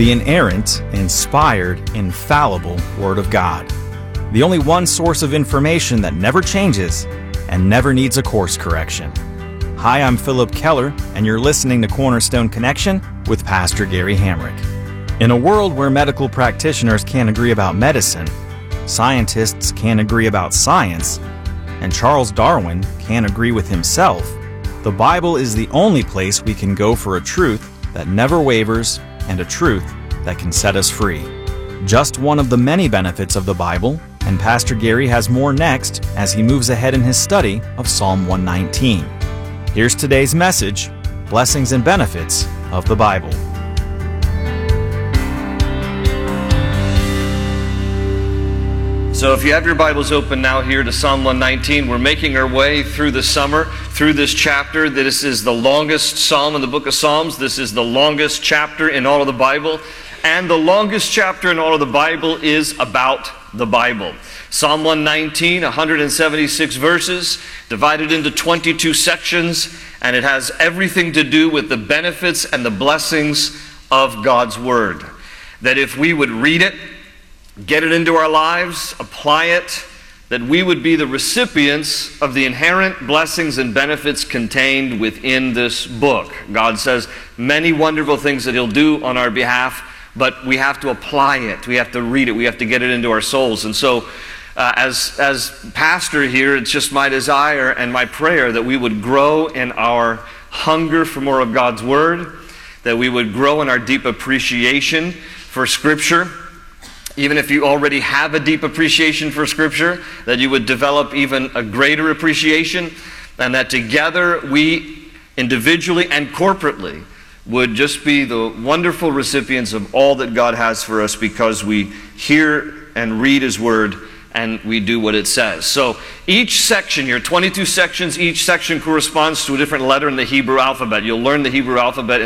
the inerrant, inspired, infallible Word of God. The only one source of information that never changes and never needs a course correction. Hi, I'm Philip Keller, and you're listening to Cornerstone Connection with Pastor Gary Hamrick. In a world where medical practitioners can't agree about medicine, scientists can't agree about science, and Charles Darwin can't agree with himself, the Bible is the only place we can go for a truth that never wavers and a truth that can set us free. Just one of the many benefits of the Bible, and Pastor Gary has more next as he moves ahead in his study of Psalm 119. Here's today's message, Blessings and Benefits of the Bible. So if you have your Bibles open now here to Psalm 119, we're making our way through the summer, through this chapter. This is the longest psalm in the book of Psalms. This is the longest chapter in all of the Bible. And the longest chapter in all of the Bible is about the Bible. Psalm 119, 176 verses, divided into 22 sections, and it has everything to do with the benefits and the blessings of God's Word. That if we would read it, get it into our lives, apply it, that we would be the recipients of the inherent blessings and benefits contained within this book. God says many wonderful things that He'll do on our behalf, but we have to apply it. We have to read it. We have to get it into our souls. And so, as pastor here, it's just my desire and my prayer that we would grow in our hunger for more of God's Word, that we would grow in our deep appreciation for Scripture. Even if you already have a deep appreciation for Scripture, that you would develop even a greater appreciation, and that together we, individually and corporately, would just be the wonderful recipients of all that God has for us because we hear and read His Word and we do what it says. So each section here, 22 sections, each section corresponds to a different letter in the Hebrew alphabet. You'll learn the Hebrew alphabet